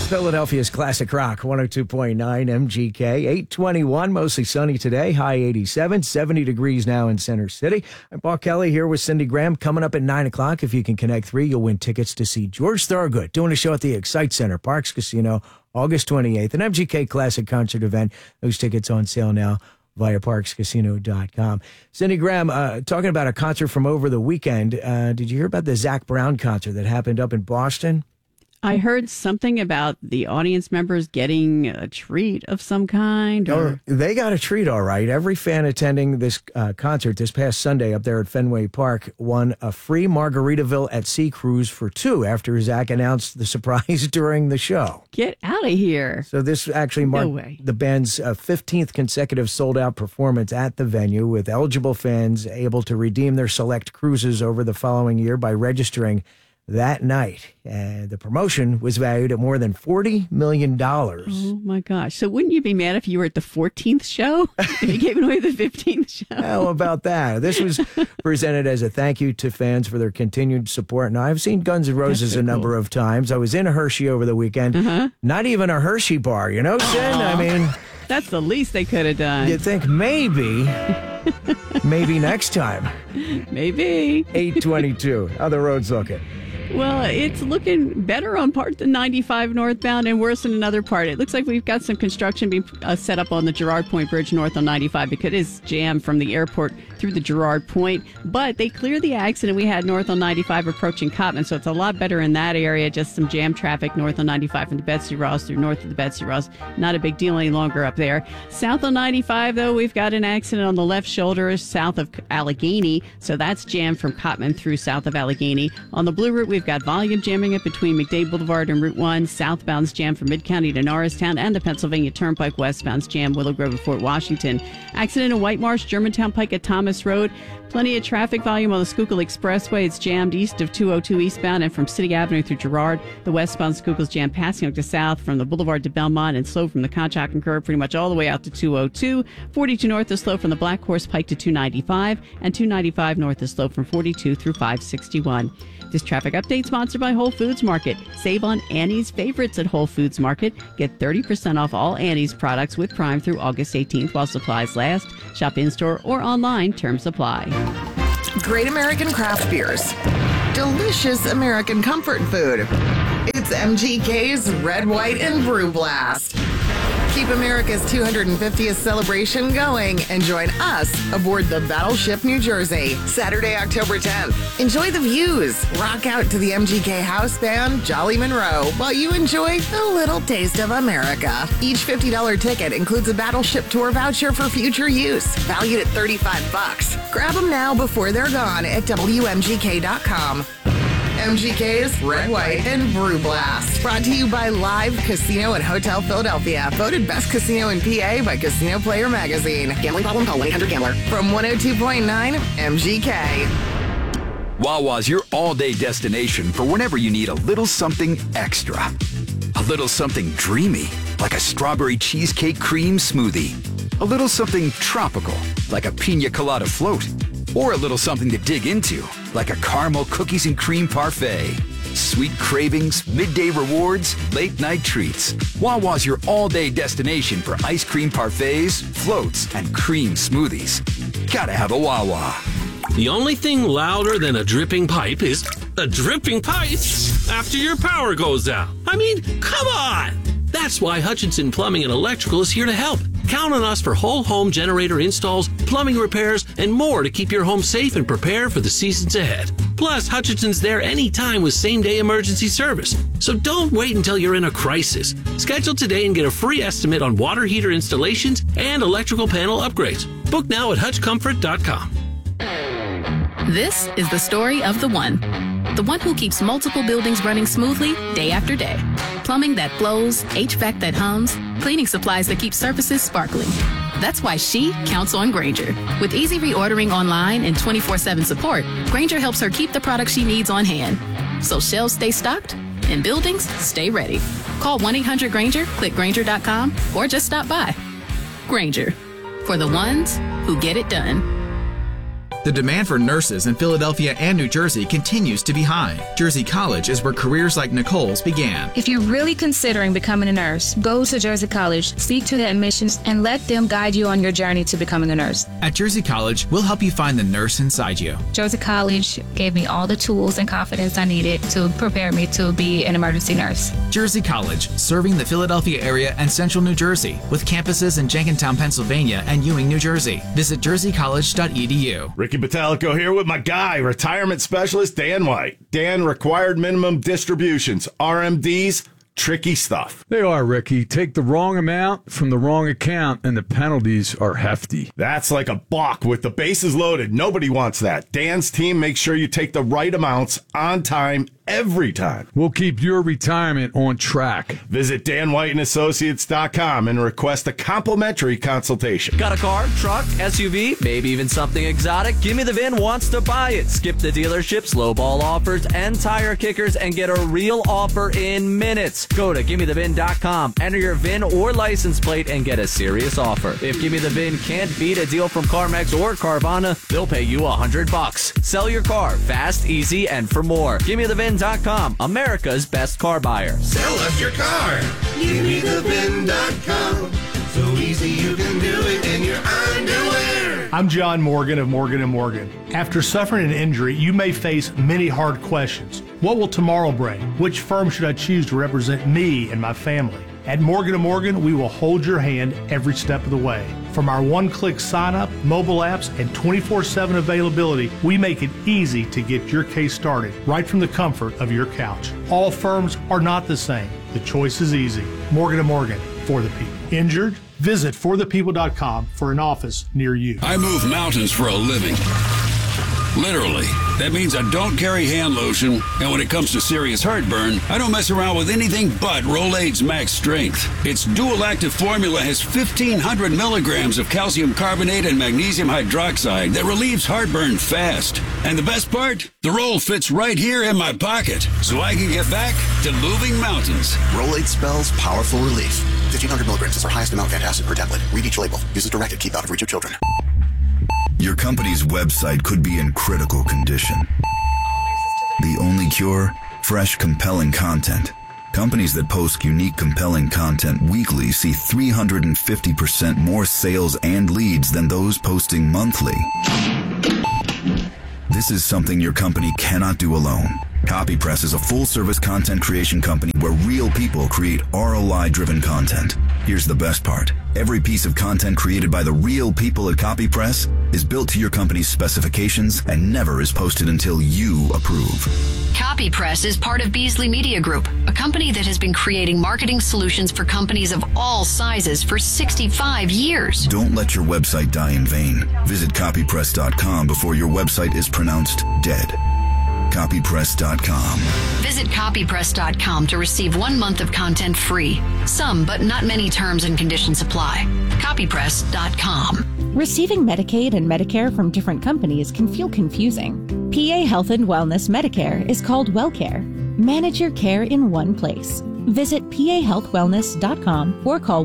Philadelphia's Classic Rock, 102.9 MGK, 821, mostly sunny today, high 87, 70 degrees now in Center City. I'm Paul Kelly here with Cindy Graham. Coming up at 9 o'clock, if you can connect 3, you'll win tickets to see George Thorogood doing a show at the Excite Center, Parks Casino, August 28th, an MGK Classic concert event. Those tickets on sale now via parkscasino.com. Cindy Graham, talking about a concert from over the weekend. Did you hear about the Zac Brown concert that happened up in Boston? I heard something about the audience members getting a treat of some kind. Oh, they got a treat, all right. Every fan attending this concert this past Sunday up there at Fenway Park won a free Margaritaville at Sea cruise for 2 after Zac announced the surprise during the show. Get out of here. So this actually marked the band's 15th consecutive sold-out performance at the venue, with eligible fans able to redeem their select cruises over the following year by registering that night. The promotion was valued at more than $40 million. Oh, my gosh. So wouldn't you be mad if you were at the 14th show? If you gave away the 15th show? How about that? This was presented as a thank you to fans for their continued support. Now, I've seen Guns N' Roses a number of times. I was in a Hershey over the weekend. Not even a Hershey bar, you know, Sin? I mean... That's the least they could have done. You'd think maybe next time. Maybe. 822. How the roads looking? Well, it's looking better on part than 95 northbound and worse in another part. It looks like we've got some construction being set up on the Girard Point Bridge north on 95 because it is jammed from the airport through the Girard Point. But they cleared the accident we had north on 95 approaching Cottman, so it's a lot better in that area. Just some jam traffic north on 95 from the Betsy Ross through north of the Betsy Ross. Not a big deal any longer up there. South on 95, though, we've got an accident on the left shoulder south of Allegheny, so that's jammed from Cottman through south of Allegheny. On the Blue Route, we've got volume jamming it between McDade Boulevard and Route 1. Southbound's jam from Mid-County to Norristown, and the Pennsylvania Turnpike westbound's jam Willow Grove to Fort Washington. Accident in White Marsh, Germantown Pike at Thomas Road. Plenty of traffic volume on the Schuylkill Expressway. It's jammed east of 202 eastbound and from City Avenue through Girard. The westbound Schuylkill's jammed passing to south from the Boulevard to Belmont and slow from the Conshohocken Curve pretty much all the way out to 202. 42 north is slow from the Black Horse Pike to 295, and 295 north is slow from 42 through 561. This traffic update sponsored by Whole Foods Market. Save on Annie's favorites at Whole Foods Market. Get 30% off all Annie's products with Prime through August 18th while supplies last. Shop in-store or online. Terms apply. Great American craft beers. Delicious American comfort food. It's MGK's Red, White, and Brew Blast. Keep America's 250th celebration going and join us aboard the Battleship New Jersey, Saturday, October 10th. Enjoy the views. Rock out to the MGK house band, Jolly Monroe, while you enjoy a little taste of America. Each $50 ticket includes a Battleship tour voucher for future use, valued at $35. Grab them now before they're gone at WMGK.com. MGK's Red, White, and Brew Blast. Brought to you by Live Casino and Hotel Philadelphia. Voted best casino in PA by Casino Player Magazine. Gambling problem? Call 1-800-GAMBLER. From 102.9 MGK. Wawa's your all-day destination for whenever you need a little something extra. A little something dreamy, like a strawberry cheesecake cream smoothie. A little something tropical, like a pina colada float. Or a little something to dig into, like a caramel cookies and cream parfait. Sweet cravings, midday rewards, late night treats. Wawa's your all-day destination for ice cream parfaits, floats, and cream smoothies. Gotta have a Wawa. The only thing louder than a dripping pipe is a dripping pipe after your power goes out. I mean, come on! That's why Hutchinson Plumbing and Electrical is here to help. Count on us for whole home generator installs, plumbing repairs, and more to keep your home safe and prepared for the seasons ahead. Plus, Hutchinson's there anytime with same-day emergency service. So don't wait until you're in a crisis. Schedule today and get a free estimate on water heater installations and electrical panel upgrades. Book now at hutchcomfort.com. This is the story of the one. The one who keeps multiple buildings running smoothly day after day. Plumbing that flows, HVAC that hums, cleaning supplies that keep surfaces sparkling. That's why she counts on Grainger. With easy reordering online and 24/7 support, Grainger helps her keep the products she needs on hand. So shelves stay stocked and buildings stay ready. Call 1-800-GRAINGER, click Grainger.com, or just stop by. Grainger, for the ones who get it done. The demand for nurses in Philadelphia and New Jersey continues to be high. Jersey College is where careers like Nicole's began. If you're really considering becoming a nurse, go to Jersey College, speak to the admissions, and let them guide you on your journey to becoming a nurse. At Jersey College, we'll help you find the nurse inside you. Jersey College gave me all the tools and confidence I needed to prepare me to be an emergency nurse. Jersey College, serving the Philadelphia area and central New Jersey, with campuses in Jenkintown, Pennsylvania and Ewing, New Jersey. Visit jerseycollege.edu. Ricky Batalico here with my guy, retirement specialist Dan White. Dan, required minimum distributions, RMDs, tricky stuff. They are, Ricky. Take the wrong amount from the wrong account, and the penalties are hefty. That's like a balk with the bases loaded. Nobody wants that. Dan's team makes sure you take the right amounts on time every time. We'll keep your retirement on track. Visit danwhiteandassociates.com and request a complimentary consultation. Got a car, truck, SUV, maybe even something exotic? Gimme the VIN wants to buy it. Skip the dealerships, lowball offers, and tire kickers and get a real offer in minutes. Go to GimmeTheVin.com, enter your VIN or license plate, and get a serious offer. If Gimme the VIN can't beat a deal from CarMax or Carvana, they'll pay you $100. Sell your car fast, easy, and for more. GimmeTheVin.com, America's best car buyer. Sell us your car. GimmeTheVin.com. So easy you can do it in your underwear. I'm John Morgan of Morgan & Morgan. After suffering an injury, you may face many hard questions. What will tomorrow bring? Which firm should I choose to represent me and my family? At Morgan & Morgan, we will hold your hand every step of the way. From our one-click sign-up, mobile apps, and 24/7 availability, we make it easy to get your case started right from the comfort of your couch. All firms are not the same. The choice is easy. Morgan & Morgan, for the people. Injured? Visit forthepeople.com for an office near you. I move mountains for a living. Literally. That means I don't carry hand lotion, and when it comes to serious heartburn, I don't mess around with anything but Rolaids Max Strength. Its dual-active formula has 1,500 milligrams of calcium carbonate and magnesium hydroxide that relieves heartburn fast. And the best part? The roll fits right here in my pocket, so I can get back to moving mountains. Rolaids spells powerful relief. 1,500 milligrams is our highest amount of antacid per tablet. Read each label. Use as directed. Keep out of reach of children. Your company's website could be in critical condition. The only cure? Fresh, compelling content. Companies that post unique, compelling content weekly see 350% more sales and leads than those posting monthly. This is something your company cannot do alone. CopyPress is a full-service content creation company where real people create ROI-driven content. Here's the best part. Every piece of content created by the real people at CopyPress is built to your company's specifications and never is posted until you approve. CopyPress is part of Beasley Media Group, a company that has been creating marketing solutions for companies of all sizes for 65 years. Don't let your website die in vain. Visit copypress.com before your website is pronounced dead. Copypress.com. Visit copypress.com to receive 1 month of content free. Some, but not many terms and conditions apply. Copypress.com. Receiving Medicaid and Medicare from different companies can feel confusing. PA Health and Wellness Medicare is called WellCare. Manage your care in one place. Visit pahealthwellness.com or call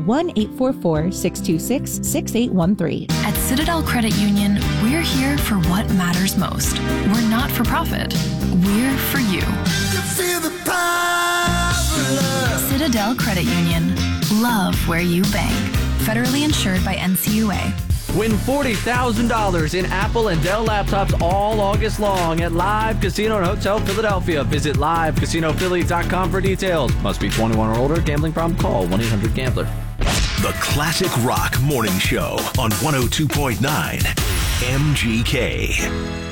1-844-626-6813. At Citadel Credit Union, we're here for what matters most. We're not for profit. We're for you. Feel the power of love. Citadel Credit Union. Love where you bank. Federally insured by NCUA. Win $40,000 in Apple and Dell laptops all August long at Live Casino and Hotel Philadelphia. Visit livecasinophilly.com for details. Must be 21 or older. Gambling problem? Call 1-800-GAMBLER. The Classic Rock Morning Show on 102.9 MGK.